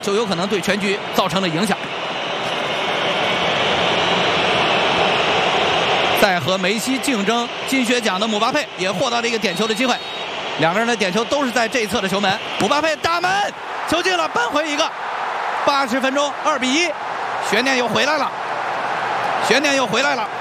就有可能对全局造成了影响。在和梅西竞争金靴奖的姆巴佩也获到了一个点球的机会，两个人的点球都是在这一侧的球门。姆巴佩打门，球进了，扳回一个。80分钟2比1，悬念又回来了，悬念又回来了。